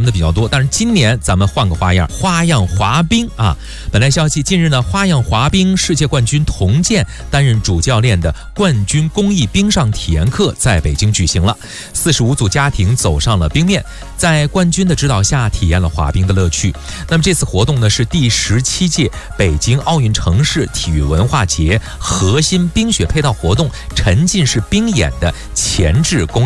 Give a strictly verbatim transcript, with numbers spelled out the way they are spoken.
的比较多，但是今年咱们换个花样，花样滑冰啊！本台消息，近日呢，花样滑冰世界冠军童健担任主教练的冠军公益冰上体验课在北京举行了，四十五组家庭走上了冰面，在冠军的指导下体验了滑冰的乐趣。那么这次活动呢是第十七届北京奥运城市体育文化节核心冰雪配套活动沉浸式冰演的前置公益